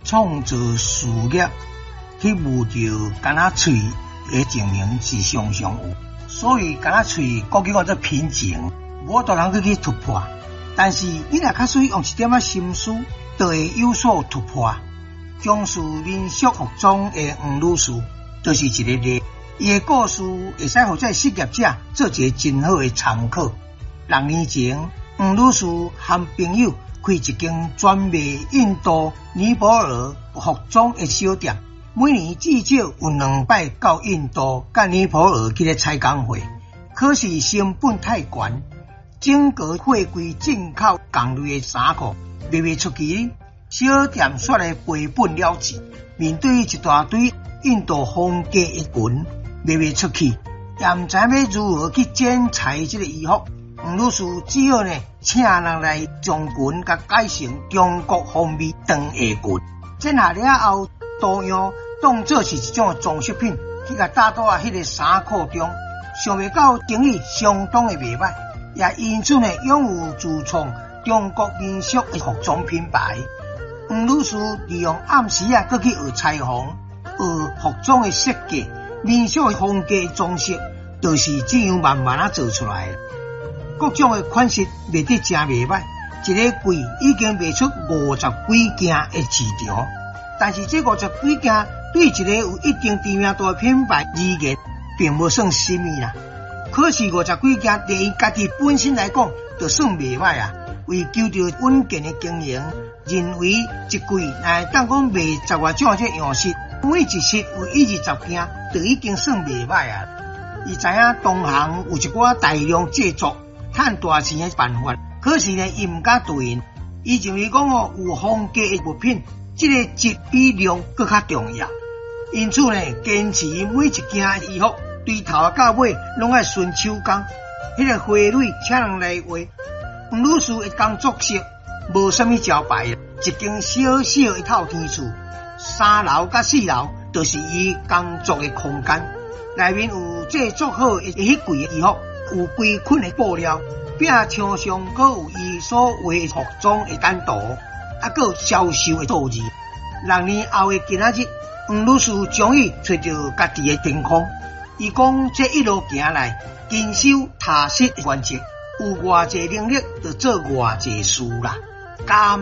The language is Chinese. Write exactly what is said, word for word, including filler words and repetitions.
创造事业去务着干那嘴的证明是常常有，所以干那嘴国语讲做品情，无多人去去突破。但是你若较属于用一点仔心思，就会有所突破。将士民俗服装的黄女士，就是一个例。伊的故事会使互这失业者做一个真好的参考。六年前，黄女士和朋友开一间专卖印度、尼泊尔服装的小店，每年至少有两摆到印度、甲尼泊尔去咧采工会。可是成本太悬，整个货柜进口同类的衫裤卖袂出去，小店煞来赔本了事。面对一大堆印度风格的裙卖袂出去，也毋知要如何去剪裁这个衣服。黄女士只好呢，请人来将裙甲改成中国风味长下裙，剪下了后，多样当作是一种装饰品，去甲搭到啊迄个衫裤中，想袂到生意相当的袂歹，也因此呢，拥有自创中国民俗的服装品牌。黄女士利用暗时啊，搁去学裁缝、学服装的设计、民俗的风格装饰，就是这样慢慢啊做出来的。各种的款式卖得真袂歹，一个柜已经卖出五十几件的市场。但是这五十几件对一个有一定知名度的品牌而言，并无算什么啦。可是五十几件对伊家己本身来讲，就算袂歹啊。为求着稳健的经营，认为一柜乃当讲卖十外种这样式，每一式有一二十件，就已经算袂歹啊。伊知影同行有一寡大量制作赚大钱的办法，可是呢，伊毋敢对因。伊认为讲哦，有风格的物品，这个质比量更较重要。因此呢，坚持每一件衣服，对头到尾拢爱顺手工。迄、那个花蕊请人来画。黄女士的工作室无啥物招牌，一间小小一套天厝，三楼甲四楼都是伊工作的空间。内面有制作好的迄柜的衣服，有规捆的布料，壁墙上阁有伊所画的服装的单图，啊，阁有销售的数字。六年后的今仔日，黄女士终于找到家己的天空。伊讲这一路行来，坚守踏实的原则。有偌济能力，就做偌济事啦。